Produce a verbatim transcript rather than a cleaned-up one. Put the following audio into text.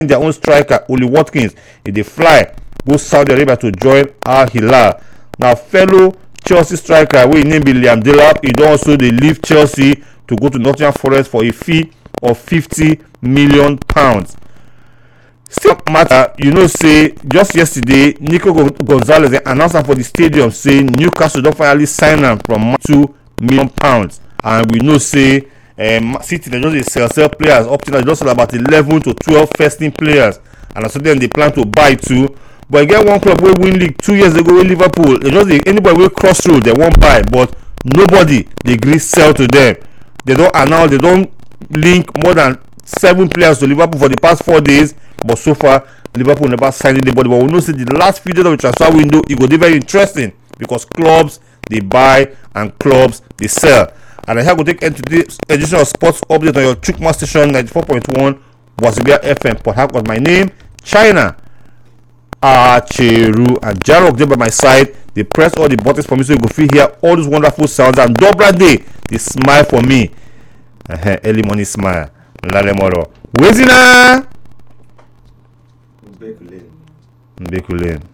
their own striker Oli Watkins. If they fly go Saudi Arabia to join Al Hilal. Now fellow Chelsea striker wey name be Liam Delap, he don also dey leave Chelsea to go to Nottingham Forest for a fee of fifty million pounds. Still matter, you know say just yesterday Nico Gonzalez announced am for the stadium say Newcastle don finally sign am from two million pounds, and we know say um, City dem just dey sell sell players up till now. They just sell about eleven to twelve first team players, and so then they plan to buy two. But e get one club wey win league two years ago wey Liverpool, they just dey anybody wey cross road they wan buy, but nobody dey gree sell to them. They don announce, they don link more than seven players to Liverpool for the past four days, but so far Liverpool never signed anybody. But we know say the last period of the transfer window e go dey very interesting because clubs dey buy and clubs dey sell. And I have to take end to this edition of Sports Update on your Chukma station ninety-four point one Wazobia F M Port Harcourt. My name China Acheru, and Jarok there by my side. They press all the buttons for me so you go feel hear all those wonderful sounds, and Dobra day they smile for me. Uh-huh, early morning smile. Lalemoro. Wezina Mbekulen. Mbekulen.